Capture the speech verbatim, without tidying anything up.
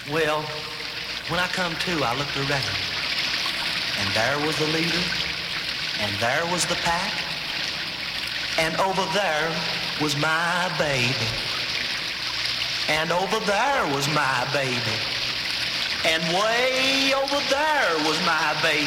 Well, when I come to, I looked around, and there was the leader, and there was the pack, and over there was my baby, and over there was my baby, and way over there was my baby.